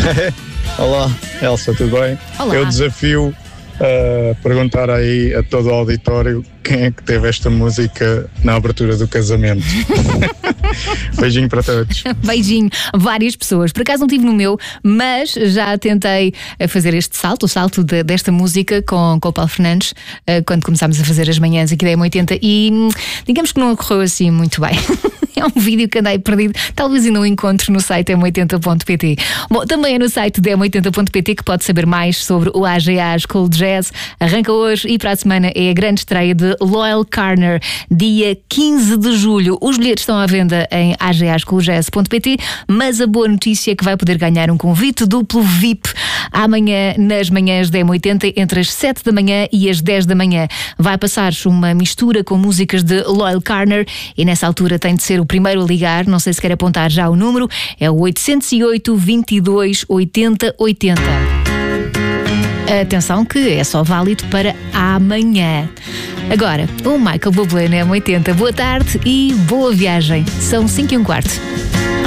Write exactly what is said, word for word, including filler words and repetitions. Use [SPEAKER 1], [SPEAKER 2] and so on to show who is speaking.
[SPEAKER 1] Olá, Elsa, tudo bem?
[SPEAKER 2] Olá.
[SPEAKER 1] Eu desafio a perguntar aí a todo o auditório quem é que teve esta música na abertura do casamento. Beijinho para todos.
[SPEAKER 2] Beijinho, várias pessoas. Por acaso não tive no meu, mas já tentei fazer este salto, o salto de, desta música com, com o Paulo Fernandes, quando começámos a fazer as manhãs aqui da M oitenta, e digamos que não ocorreu assim muito bem. É um vídeo que andei perdido, talvez ainda o encontre no site m oitenta ponto p t. Bom, também é no site da m oitenta ponto p t que pode saber mais sobre o A G A School Jazz. Arranca hoje e para a semana é a grande estreia de Loyle Carner, dia quinze de julho. Os bilhetes estão à venda em a g a school jazz ponto p t, mas a boa notícia é que vai poder ganhar um convite duplo V I P amanhã nas manhãs da M oitenta, entre as sete da manhã e as dez da manhã. Vai passar uma mistura com músicas de Loyle Carner e nessa altura tem de ser o primeiro a ligar. Não sei se quer apontar já o número, é o oito zero oito, vinte e dois, oitenta, oitenta. Atenção que é só válido para amanhã. Agora, o Michael Bublé na M oitenta. Boa tarde e boa viagem. São cinco e um quarto.